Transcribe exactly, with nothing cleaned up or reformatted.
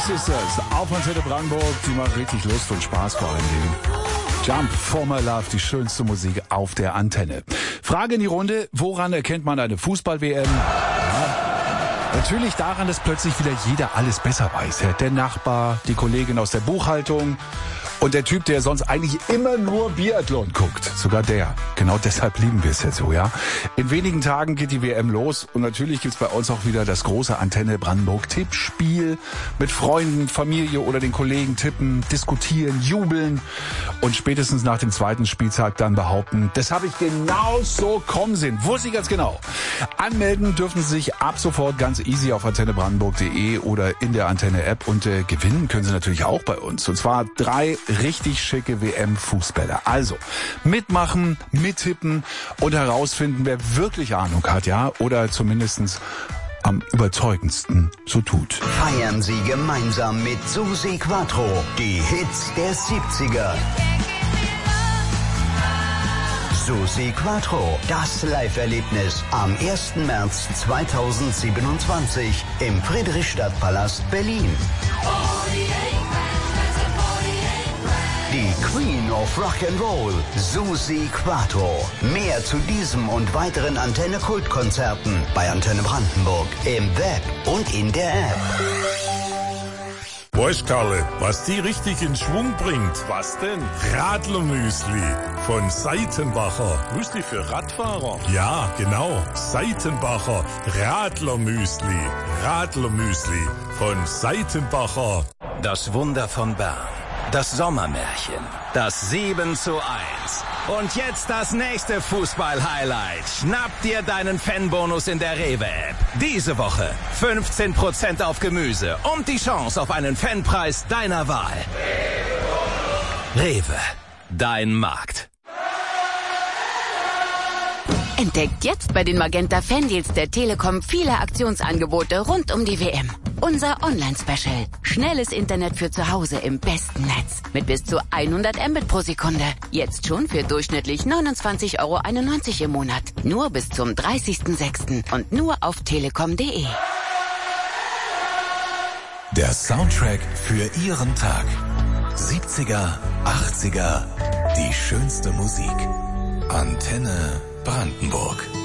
Sisters auf Antenne Brandenburg, die macht richtig Lust und Spaß vor allen Dingen. Jump for my love, die schönste Musik auf der Antenne. Frage in die Runde, woran erkennt man eine Fußball-W M? Ja, natürlich daran, dass plötzlich wieder jeder alles besser weiß. Der Nachbar, die Kollegin aus der Buchhaltung und der Typ, der sonst eigentlich immer nur Biathlon guckt. Sogar der. Genau deshalb lieben wir es ja so, ja. In wenigen Tagen geht die W M los und natürlich gibt's bei uns auch wieder das große Antenne Brandenburg Tippspiel. Mit Freunden, Familie oder den Kollegen tippen, diskutieren, jubeln und spätestens nach dem zweiten Spieltag dann behaupten, das habe ich genau so kommen sehen. Wusste ich ganz genau. Anmelden dürfen Sie sich ab sofort ganz easy auf antenne brandenburg punkt de oder in der Antenne-App und äh, gewinnen können Sie natürlich auch bei uns. Und zwar drei richtig schicke W M-Fußbälle. Also mitmachen, mittippen und herausfinden, wer wirklich Ahnung hat, ja, oder zumindestens am überzeugendsten so tut. Feiern Sie gemeinsam mit Susi Quattro die Hits der siebziger. Susi Quattro, das Live-Erlebnis am ersten März zweitausendsiebenundzwanzig im Friedrichstadtpalast Berlin. Die Queen of Rock'n'Roll, Susi Quattro. Mehr zu diesem und weiteren Antenne-Kultkonzerten bei Antenne Brandenburg im Web und in der App. Weißt Karle, was die richtig in Schwung bringt? Was denn? Radlermüsli von Seitenbacher. Müsli für Radfahrer? Ja, genau. Seitenbacher Radlermüsli. Radlermüsli von Seitenbacher. Das Wunder von Bern. Das Sommermärchen. Das sieben zu eins. Und jetzt das nächste Fußball-Highlight. Schnapp dir deinen Fanbonus in der Rewe-App. Diese Woche fünfzehn Prozent auf Gemüse und die Chance auf einen Fanpreis deiner Wahl. Rewe, dein Markt. Entdeckt jetzt bei den Magenta Fandeals der Telekom viele Aktionsangebote rund um die W M. Unser Online-Special. Schnelles Internet für zu Hause im besten Netz. Mit bis zu hundert Mbit pro Sekunde. Jetzt schon für durchschnittlich neunundzwanzig Euro einundneunzig im Monat. Nur bis zum dreißigsten sechsten und nur auf telekom punkt de. Der Soundtrack für Ihren Tag. siebziger, achtziger, die schönste Musik. Antenne Brandenburg.